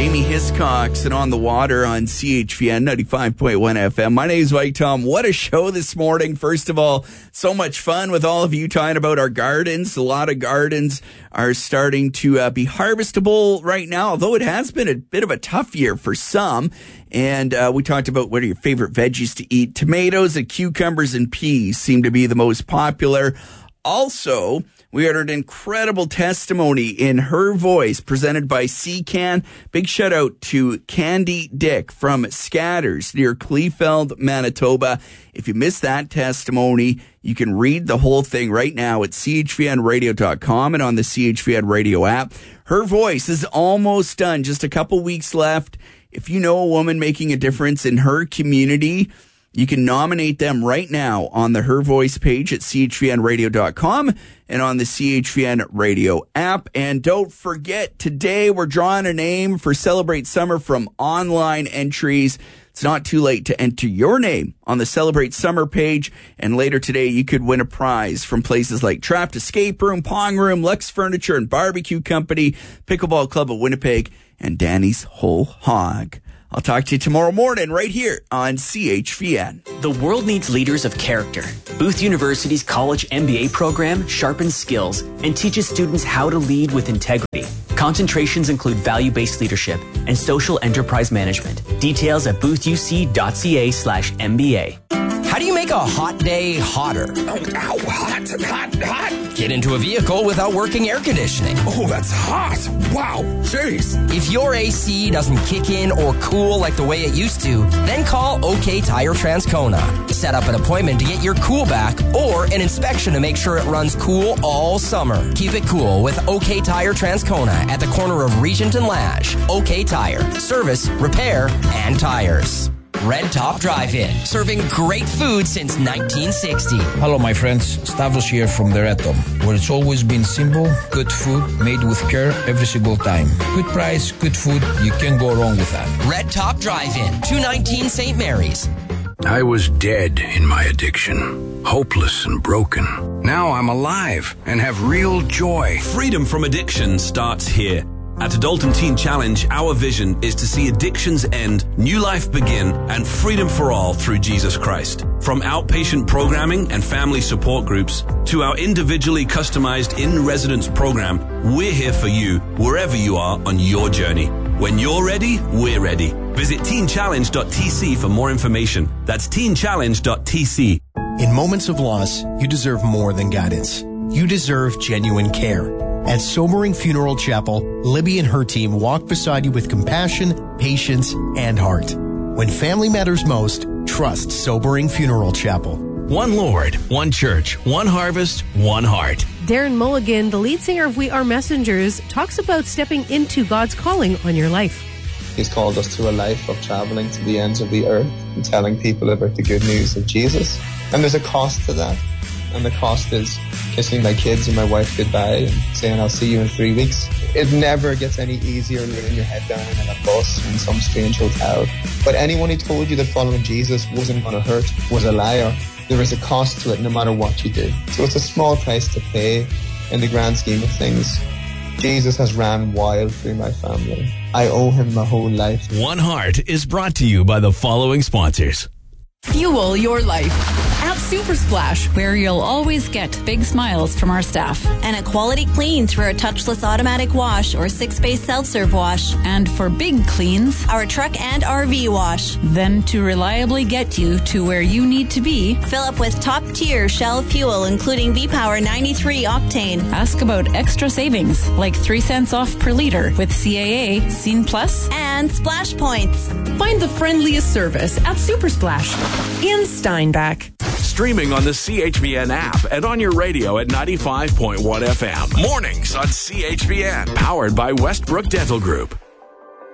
Amy Hiscox and On the Water on CHVN 95.1 FM. My name is Mike Tom. What a show this morning. First of all, so much fun with all of you talking about our gardens. A lot of gardens are starting to be harvestable right now, although it has been a bit of a tough year for some. And we talked about what are your favorite veggies to eat. Tomatoes and cucumbers and peas seem to be the most popular. Also, we heard an incredible testimony in Her Voice presented by CCAN. Big shout out to Candy Dick from Scatters near Kleefeld, Manitoba. If you missed that testimony, you can read the whole thing right now at chvnradio.com and on the CHVN Radio app. Her Voice is almost done. Just a couple weeks left. If you know a woman making a difference in her community, you can nominate them right now on the Her Voice page at chvnradio.com and on the CHVN Radio app. And don't forget, today we're drawing a name for Celebrate Summer from online entries. It's not too late to enter your name on the Celebrate Summer page. And later today, you could win a prize from places like Trapped Escape Room, Pong Room, Lux Furniture and Barbecue Company, Pickleball Club of Winnipeg, and Danny's Whole Hog. I'll talk to you tomorrow morning right here on CHVN. The world needs leaders of character. Booth University's college MBA program sharpens skills and teaches students how to lead with integrity. Concentrations include value-based leadership and social enterprise management. Details at boothUC.ca/MBA. How do you make a hot day hotter? Hot. Get into a vehicle without working air conditioning. Oh, that's hot. Wow, jeez. If your AC doesn't kick in or cool like the way it used to, then call OK Tire Transcona. Set up an appointment to get your cool back or an inspection to make sure it runs cool all summer. Keep it cool with OK Tire Transcona at the corner of Regent and Lash. OK Tire. Service, repair, and tires. Red Top Drive-In, serving great food since 1960. Hello, my friends. Stavros here from the Red Top, where it's always been simple, good food, made with care every single time. Good price, good food. You can't go wrong with that. Red Top Drive-In, 219 St. Mary's. I was dead in my addiction, hopeless and broken. Now I'm alive and have real joy. Freedom from addiction starts here. At Adult Teen Challenge, our vision is to see addictions end, new life begin, and freedom for all through Jesus Christ. From outpatient programming and family support groups to our individually customized in-residence program, we're here for you wherever you are on your journey. When you're ready, we're ready. Visit teenchallenge.tc for more information. That's teenchallenge.tc. In moments of loss, you deserve more than guidance. You deserve genuine care. At Sobering Funeral Chapel, Libby and her team walk beside you with compassion, patience, and heart. When family matters most, trust Sobering Funeral Chapel. One Lord, one church, one harvest, one heart. Darren Mulligan, the lead singer of We Are Messengers, talks about stepping into God's calling on your life. He's called us to a life of traveling to the ends of the earth and telling people about the good news of Jesus. And there's a cost to that. And the cost is kissing my kids and my wife goodbye and saying I'll see you in 3 weeks. It never gets any easier laying your head down in a bus in some strange hotel. But anyone who told you that following Jesus wasn't going to hurt was a liar. There is a cost to it no matter what you do. So it's a small price to pay in the grand scheme of things. Jesus has ran wild through my family. I owe him my whole life. One Heart is brought to you by the following sponsors. Fuel your life at Super Splash, where you'll always get big smiles from our staff. And a quality clean through our touchless automatic wash or 6-space self-serve wash. And for big cleans, our truck and RV wash. Then to reliably get you to where you need to be, fill up with top-tier Shell fuel, including V-Power 93 octane. Ask about extra savings, like 3 cents off per liter with CAA, Scene Plus, and Splash Points. Find the friendliest service at Super Splash in Steinbach. Streaming on the CHVN app and on your radio at 95.1 FM. Mornings on CHVN. Powered by Westbrook Dental Group.